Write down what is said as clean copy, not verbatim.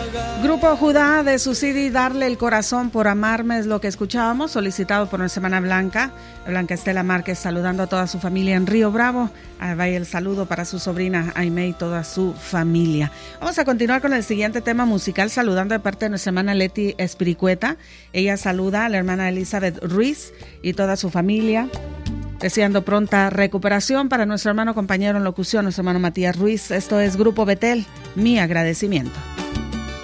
Grupo Judá de su CD Darle el Corazón por Amarme es lo que escuchábamos, solicitado por nuestra hermana Blanca Estela Márquez, saludando a toda su familia en Río Bravo. Vaya el saludo para su sobrina Aimee y toda su familia. Vamos a continuar con el siguiente tema musical, saludando de parte de nuestra hermana Leti Espiricueta. Ella saluda a la hermana Elizabeth Ruiz y toda su familia, deseando pronta recuperación para nuestro hermano compañero en locución, nuestro hermano Matías Ruiz. Esto es Grupo Betel, mi agradecimiento.